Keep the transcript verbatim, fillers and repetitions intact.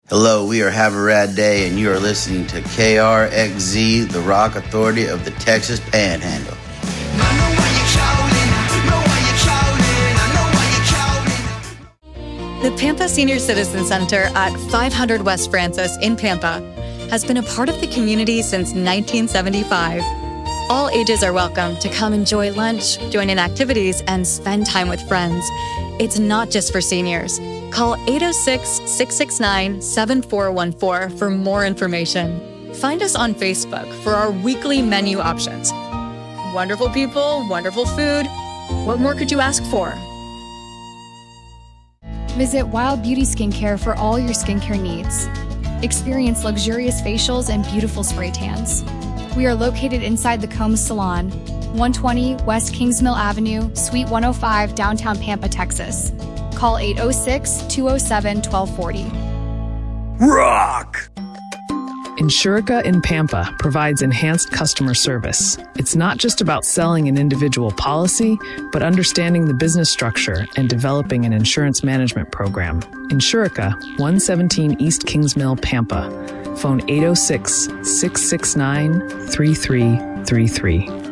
Hello, we are Have a Rad Day, and you are listening to K R X Z, the rock authority of the Texas Panhandle. The Pampa Senior Citizen Center at five hundred West Francis in Pampa has been a part of the community since nineteen seventy-five. All ages are welcome to come enjoy lunch, join in activities, and spend time with friends. It's not just for seniors. Call eight oh six, six six nine, seven four one four for more information. Find us on Facebook for our weekly menu options. Wonderful people, wonderful food. What more could you ask for? Visit Wild Beauty Skincare for all your skincare needs. Experience luxurious facials and beautiful spray tans. We are located inside the Combs Salon, one twenty West Kingsmill Avenue, Suite one oh five, downtown Pampa, Texas. Call eight oh six, two oh seven, one two four oh. Rock! Insurica in Pampa provides enhanced customer service. It's not just about selling an individual policy, but understanding the business structure and developing an insurance management program. Insurica, one seventeen East Kingsmill, Pampa. Phone eight oh six, six six nine, three three three three.